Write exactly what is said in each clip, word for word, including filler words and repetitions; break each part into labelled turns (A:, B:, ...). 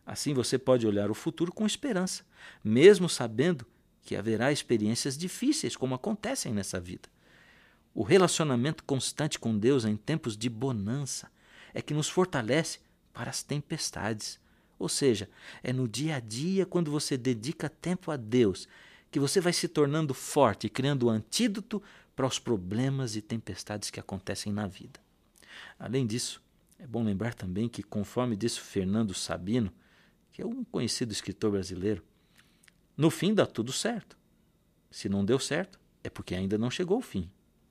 A: Assim você pode olhar o futuro com esperança, mesmo sabendo que haverá experiências difíceis, como acontecem nessa vida. O relacionamento constante com Deus em tempos de bonança é que nos fortalece para as tempestades. Ou seja, é no dia a dia, quando você dedica tempo a Deus, que você vai se tornando forte e criando o antídoto para os problemas e tempestades que acontecem na vida. Além disso, é bom lembrar também que, conforme disse Fernando Sabino, que é um conhecido escritor brasileiro, no fim dá tudo certo. Se não deu certo, é porque ainda não chegou o fim.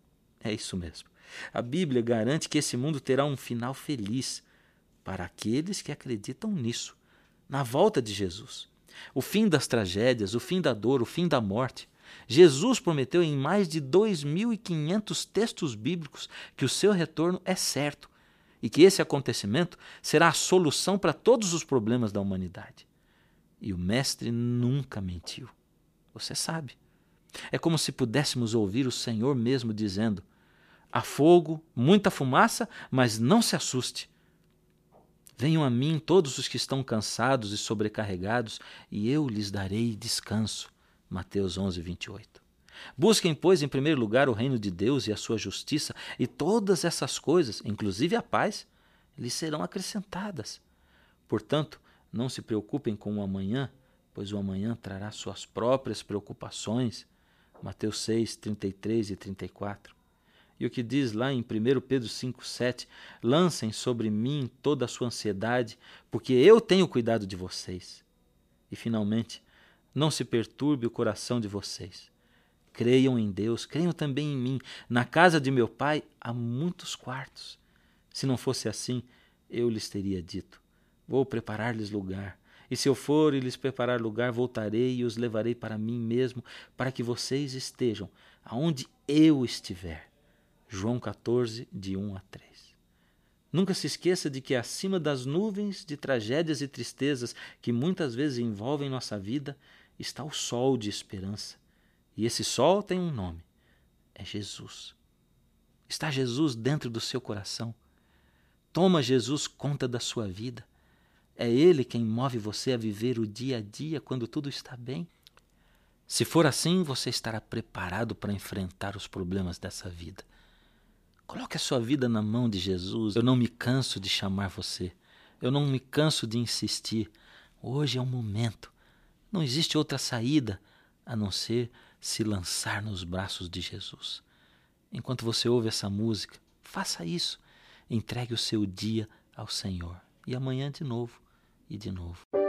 A: É isso mesmo. A Bíblia garante que esse mundo terá um final feliz para aqueles que acreditam nisso, na volta de Jesus. O fim das tragédias, o fim da dor, o fim da morte. Jesus prometeu em mais de dois mil e quinhentos textos bíblicos que o seu retorno é certo e que esse acontecimento será a solução para todos os problemas da humanidade. E o Mestre nunca mentiu. Você sabe. É como se pudéssemos ouvir o Senhor mesmo dizendo: há fogo, muita fumaça, mas não se assuste. Venham a mim todos os que estão cansados e sobrecarregados, e eu lhes darei descanso. Mateus onze, vinte e oito. Busquem, pois, em primeiro lugar o reino de Deus e a sua justiça, e todas essas coisas, inclusive a paz, lhes serão acrescentadas. Portanto, não se preocupem com o amanhã, pois o amanhã trará suas próprias preocupações. Mateus seis, trinta e três e trinta e quatro. E o que diz lá em primeiro Pedro cinco, sete, lancem sobre mim toda a sua ansiedade, porque eu tenho cuidado de vocês. E finalmente, não se perturbe o coração de vocês. Creiam em Deus, creiam também em mim. Na casa de meu pai há muitos quartos. Se não fosse assim, eu lhes teria dito: vou preparar-lhes lugar. E se eu for e lhes preparar lugar, voltarei e os levarei para mim mesmo, para que vocês estejam aonde eu estiver. João quatorze, de um a três. Nunca se esqueça de que acima das nuvens de tragédias e tristezas que muitas vezes envolvem nossa vida, está o sol de esperança. E esse sol tem um nome: é Jesus. Está Jesus dentro do seu coração? Toma Jesus conta da sua vida? É Ele quem move você a viver o dia a dia quando tudo está bem? Se for assim, você estará preparado para enfrentar os problemas dessa vida. Coloque a sua vida na mão de Jesus. Eu não me canso de chamar você. Eu não me canso de insistir. Hoje é o momento. Não existe outra saída a não ser se lançar nos braços de Jesus. Enquanto você ouve essa música, faça isso. Entregue o seu dia ao Senhor. E amanhã de novo e de novo.